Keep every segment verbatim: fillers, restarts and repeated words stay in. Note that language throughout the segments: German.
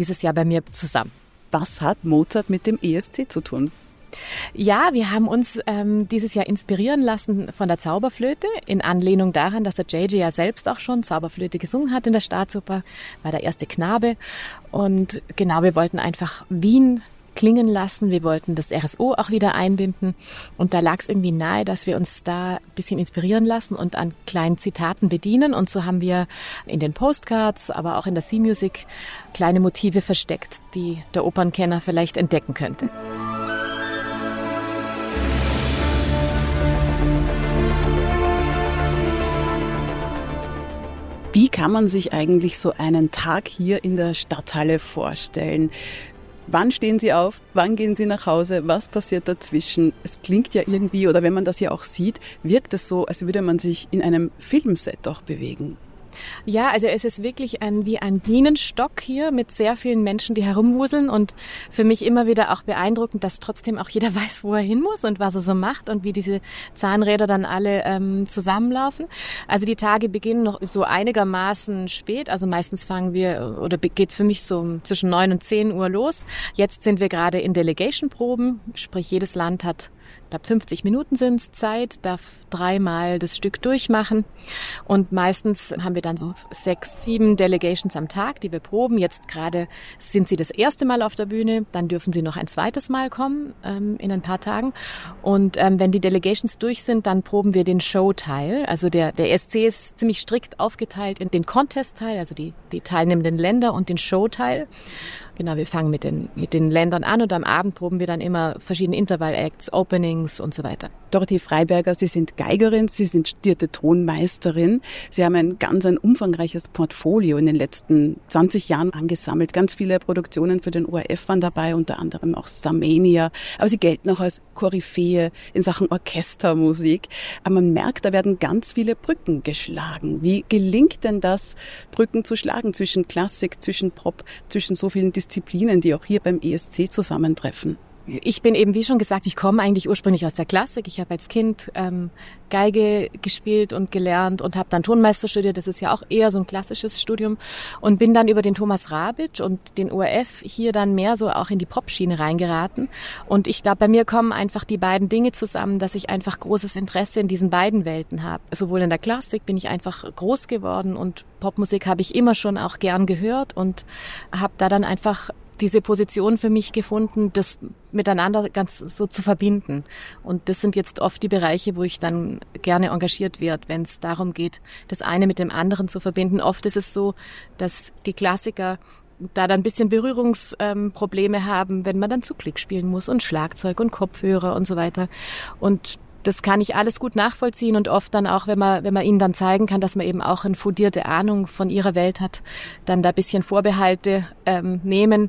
dieses Jahr bei mir zusammen. Was hat Mozart mit dem E S C zu tun? Ja, wir haben uns ähm, dieses Jahr inspirieren lassen von der Zauberflöte, in Anlehnung daran, dass der J J ja selbst auch schon Zauberflöte gesungen hat in der Staatsoper, war der erste Knabe. Und genau, wir wollten einfach Wien klingen lassen, wir wollten das R S O auch wieder einbinden. Und da lag es irgendwie nahe, dass wir uns da ein bisschen inspirieren lassen und an kleinen Zitaten bedienen. Und so haben wir in den Postcards, aber auch in der Theme Music kleine Motive versteckt, die der Opernkenner vielleicht entdecken könnte. Wie kann man sich eigentlich so einen Tag hier in der Stadthalle vorstellen? Wann stehen Sie auf? Wann gehen Sie nach Hause? Was passiert dazwischen? Es klingt ja irgendwie, oder wenn man das ja auch sieht, wirkt es so, als würde man sich in einem Filmset auch bewegen. Ja, also es ist wirklich ein, wie ein Bienenstock hier mit sehr vielen Menschen, die herumwuseln und für mich immer wieder auch beeindruckend, dass trotzdem auch jeder weiß, wo er hin muss und was er so macht und wie diese Zahnräder dann alle ähm, zusammenlaufen. Also die Tage beginnen noch so einigermaßen spät, also meistens fangen wir, oder geht's für mich so zwischen neun und zehn Uhr los. Jetzt sind wir gerade in Delegation-Proben, sprich jedes Land hat, ich glaube fünfzig Minuten sind's Zeit, darf dreimal das Stück durchmachen und meistens haben wir dann so sechs, sieben Delegations am Tag, die wir proben. Jetzt gerade sind sie das erste Mal auf der Bühne, dann dürfen sie noch ein zweites Mal kommen ähm, in ein paar Tagen und ähm, wenn die Delegations durch sind, dann proben wir den Show-Teil. Also der, der E S C ist ziemlich strikt aufgeteilt in den Contest-Teil, also die, die teilnehmenden Länder und den Show-Teil. Genau, wir fangen mit den, mit den Ländern an und am Abend proben wir dann immer verschiedene Intervall-Acts, Openings und so weiter. Dorothee Freiberger, Sie sind Geigerin, Sie sind studierte Tonmeisterin. Sie haben ein ganz ein umfangreiches Portfolio in den letzten zwanzig Jahren angesammelt. Ganz viele Produktionen für den O R F waren dabei, unter anderem auch Starmania. Aber Sie gelten auch als Koryphäe in Sachen Orchestermusik. Aber man merkt, da werden ganz viele Brücken geschlagen. Wie gelingt denn das, Brücken zu schlagen zwischen Klassik, zwischen Pop, zwischen so vielen Disziplinen, die auch hier beim E S C zusammentreffen? Ich bin eben, wie schon gesagt, ich komme eigentlich ursprünglich aus der Klassik. Ich habe als Kind ähm, Geige gespielt und gelernt und habe dann Tonmeister studiert. Das ist ja auch eher so ein klassisches Studium. Und bin dann über den Thomas Rabitsch und den O R F hier dann mehr so auch in die Popschiene reingeraten. Und ich glaube, bei mir kommen einfach die beiden Dinge zusammen, dass ich einfach großes Interesse in diesen beiden Welten habe. Sowohl in der Klassik bin ich einfach groß geworden und Popmusik habe ich immer schon auch gern gehört und habe da dann einfach diese Position für mich gefunden, das miteinander ganz so zu verbinden. Und das sind jetzt oft die Bereiche, wo ich dann gerne engagiert werde, wenn es darum geht, das eine mit dem anderen zu verbinden. Oft ist es so, dass die Klassiker da dann ein bisschen Berührungsprobleme ähm, haben, wenn man dann Zugklick spielen muss und Schlagzeug und Kopfhörer und so weiter. Und das kann ich alles gut nachvollziehen und oft dann auch, wenn man, wenn man ihnen dann zeigen kann, dass man eben auch eine fundierte Ahnung von ihrer Welt hat, dann da ein bisschen Vorbehalte ähm, nehmen,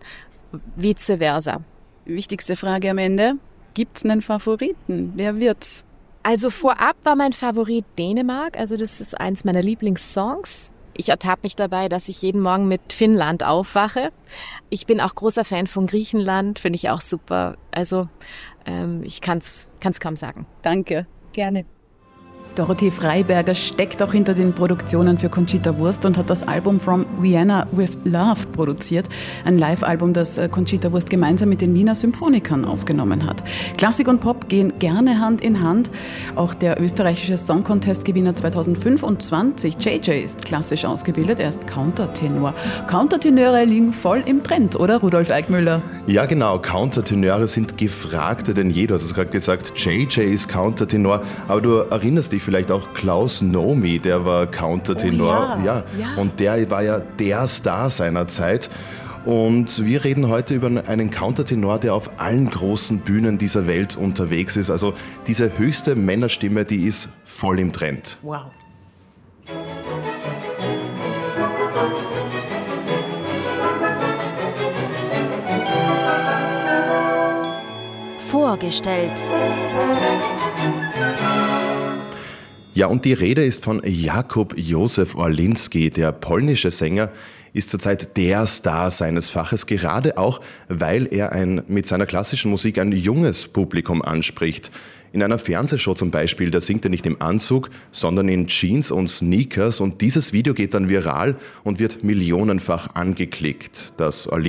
vice versa. Wichtigste Frage am Ende, gibt's einen Favoriten? Wer wird's? Also vorab war mein Favorit Dänemark, also das ist eins meiner Lieblingssongs. Ich ertappe mich dabei, dass ich jeden Morgen mit Finnland aufwache. Ich bin auch großer Fan von Griechenland, finde ich auch super. Also ähm, ich kann's, kann's kaum sagen. Danke. Gerne. Dorothee Freiberger steckt auch hinter den Produktionen für Conchita Wurst und hat das Album From Vienna with Love produziert. Ein Live-Album, das Conchita Wurst gemeinsam mit den Wiener Symphonikern aufgenommen hat. Klassik und Pop gehen gerne Hand in Hand. Auch der österreichische Song Contest-Gewinner zweitausendfünfundzwanzig, J J, ist klassisch ausgebildet. Er ist Countertenor. Countertenöre liegen voll im Trend, oder Rudolf Eickmüller? Ja genau, Countertenöre sind gefragter denn je. Du hast es gerade gesagt, J J ist Countertenor. Aber du erinnerst dich vielleicht auch Klaus Nomi, der war Countertenor. Oh ja, ja. ja. Und der war ja der Star seiner Zeit. Und wir reden heute über einen Countertenor, der auf allen großen Bühnen dieser Welt unterwegs ist. Also diese höchste Männerstimme, die ist voll im Trend. Wow. Vorgestellt. Ja, und die Rede ist von Jakub Józef Orliński. Der polnische Sänger ist zurzeit der Star seines Faches, gerade auch, weil er ein, mit seiner klassischen Musik ein junges Publikum anspricht. In einer Fernsehshow zum Beispiel, da singt er nicht im Anzug, sondern in Jeans und Sneakers. Und dieses Video geht dann viral und wird millionenfach angeklickt. Das